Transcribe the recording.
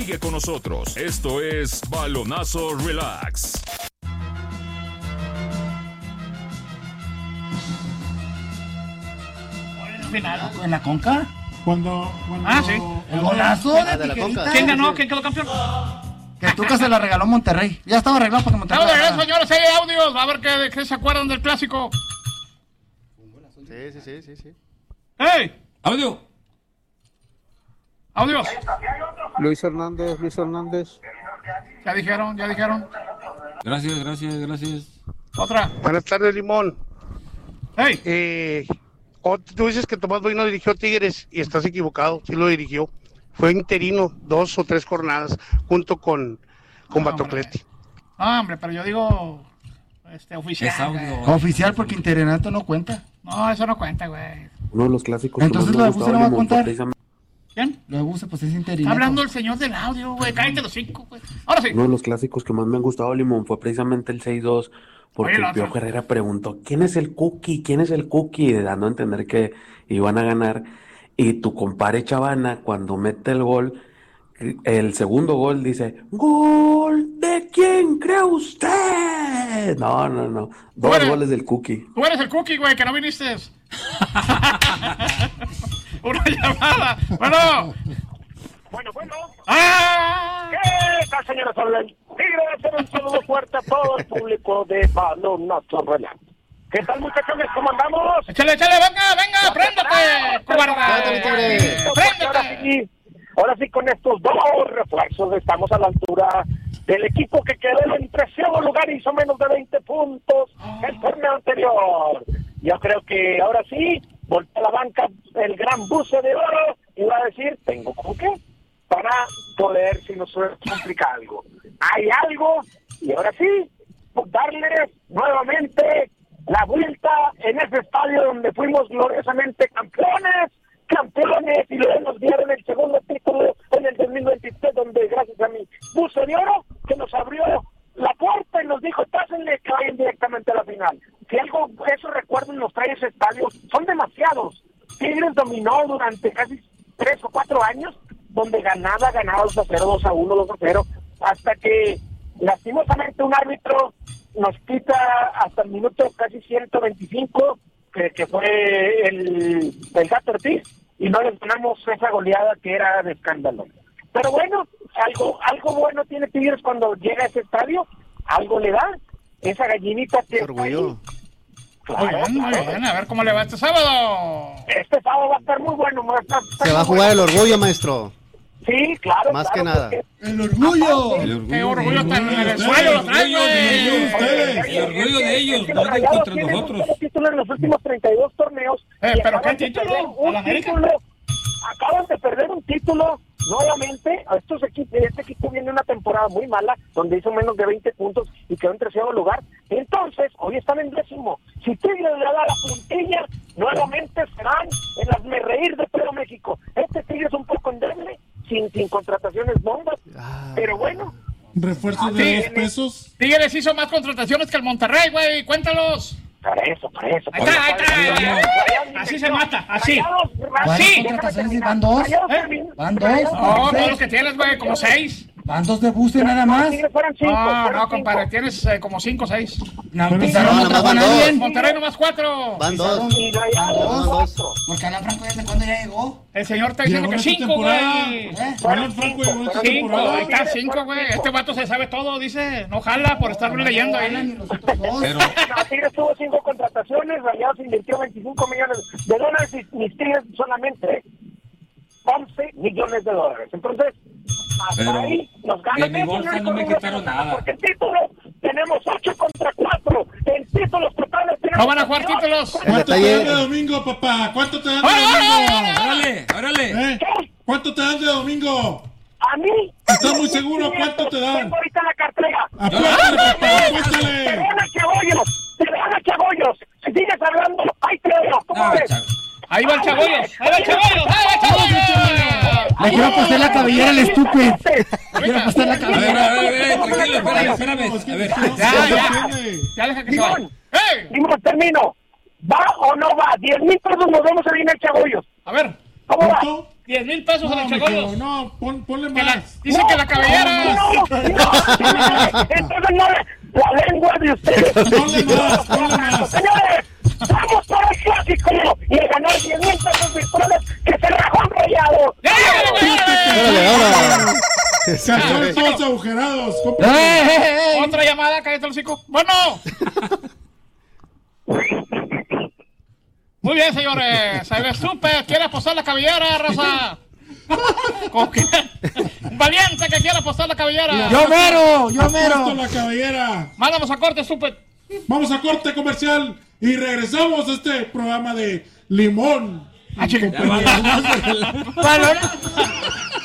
Sigue con nosotros. Esto es Balonazo Relax. Final en la Conca. Cuando sí. El golazo de la Conca. ¿Quién ganó? ¿Quién quedó campeón? que Tuca se la regaló Monterrey. Ya estaba arreglado para que Monterrey. Estamos de regreso, señores, hay audios. A ver de qué se acuerdan del clásico. Sí. ¡Hey! ¡Audio! ¡Audios! Luis Hernández. Ya dijeron. Gracias. Otra. Buenas tardes, Limón. ¡Hey! Tú dices que Tomás Boy no dirigió Tigres y estás equivocado, sí lo dirigió. Fue interino 2 o 3 jornadas junto con Batocletti. Hombre, pero yo digo oficial. Es audio. Oficial porque interinato no cuenta. No, eso no cuenta, güey. Uno de los clásicos. Entonces lo de Buse no va a contar. ¿Quién? Lo de Buse pues es interinato. Está hablando el señor del audio, güey. Cállate los 5, güey. Ahora sí. Uno de los clásicos que más me han gustado, Limón, fue precisamente el 6-2. Porque Oye, el Pío Herrera preguntó, ¿quién es el Cookie? Dando a entender que iban a ganar. Y tu compadre Chavana, cuando mete el gol, el segundo gol dice, ¡Gol! ¿De quién cree usted? No. 2 goles del Cookie. Tú eres el Cookie, güey, que no viniste. Una llamada. Bueno. ¡Ah! ¿Qué tal, señores? Tigres, un saludo fuerte a todo el público de Balonazo Relax. ¿Qué tal, muchachones? ¿Cómo andamos? Échale, venga, préndete, cobarde. Préndete. Ahora sí, con estos 2 refuerzos estamos a la altura del equipo que quedó en el 13º lugar y hizo menos de 20 puntos el torneo anterior. Yo creo que ahora sí, voltea a la banca el gran Buse de Oro y va a decir, ¿tengo con qué? Para poder, si nos complica algo. Hay algo, y ahora sí, darles nuevamente la vuelta en ese estadio donde fuimos gloriosamente campeones, y luego nos dieron el segundo título en el 2023, donde gracias a mi Buse de Oro, que nos abrió la puerta y nos dijo, pásenle, que vayan directamente a la final. Si algo, esos recuerdos nos trae ese estadio, son demasiados. Tigres dominó durante casi 3 o 4 años, donde ganaba 2-0, 2-1, 2-0, hasta que lastimosamente un árbitro nos quita hasta el minuto casi 125, que fue el Gato Ortiz, y no les ganamos esa goleada que era de escándalo. Pero bueno, algo bueno tiene Tigres cuando llega a ese estadio, algo le da, esa gallinita que orgullo. Claro, muy bien, a ver cómo le va este sábado. Este sábado va a estar muy bueno. Se va a jugar el orgullo, maestro. Sí, claro. Más que nada. ¡El orgullo! ¡Qué orgullo tan en el suelo lo traen, El orgullo de ellos, no de contra nosotros. Título en los últimos 32 torneos. ¿Pero qué título? ¿A la América? Acaban de perder un título nuevamente. Este equipo viene una temporada muy mala, donde hizo menos de 20 puntos y quedó en 13º lugar. Entonces, hoy están en 10º. Si Tigres le da la puntilla, nuevamente serán en las reír de todo México. Este Tigre es un poco endeble, sin contrataciones bombas, pero bueno. Refuerzos de 2 pesos. Tigres hizo más contrataciones que el Monterrey, güey, cuéntalos. Para eso. Ahí está. Así se mata, así. ¿Cuántas contrataciones van 2? ¿Van 2? No, todos los que tienes, güey, como 6. ¿Van 2 de Buse nada más? No, compadre, tienes como 5 o 6. No, Pizarro no trajo a nadie. Monterrey nomás 4. Van 2. Porque Alan Franco desde cuándo ya llegó. El señor está diciendo que 5, güey. Alan Franco llegó esta 5, temporada. ahí está 5, güey. Este vato se sabe todo, dice. No jala por estar leyendo ahí. Pero Tigres tuvo 5 contrataciones, Rayados invirtió 25 millones de dólares y mis Tigres solamente 11 millones de dólares. Entonces, hasta ahí nos ganan. De mi bolsa no me quitaron nada. Porque el título tenemos 8 contra 4. En títulos totales tenemos. No van a jugar títulos. ¿Cuánto te dan de domingo, papá? ¿Cuánto te dan de domingo? órale. ¿Cuánto te dan de domingo? A mí. ¿Estás muy seguro cuánto te dan? Tengo ahorita la cartera. Apuéstale, papá, Te apuéstale. van a Chagoyos. Si sigues hablando, ahí te veo. ¿Cómo ves? Ahí va el Chagoyos. Le quiero apostar la cabellera al estúpido. Le quiero apostar la A cabellera. ver, tranquilo, espérame. A ver. Ya deja que se vaya. ¡Ey! Dimos, termino. ¿Va o no va? 10,000 pesos nos vamos a ir al Chagoyos. A ver. ¿Cómo va? ¿Cuánto? 10,000 pesos en el mijo, Chagollos. no, ponle Que más. dice que la cabellera. Entonces no, la lengua de ustedes. Ponle más. Señores, vamos para el clásico y a ganar 10,000 pesos virtuales que se rajó Rayado. Se hacen todos agujerados. Otra llamada, cállate el hocico. Bueno. Muy bien, señores. Se ve súper. ¿Quiere apostar la cabellera, raza? Un valiente que quiera apostar la cabellera. Yo mero. Puesto la cabellera. Mándamos a corte, súper. Vamos a corte comercial y regresamos a este programa de Limón. Ah, chico. Valor.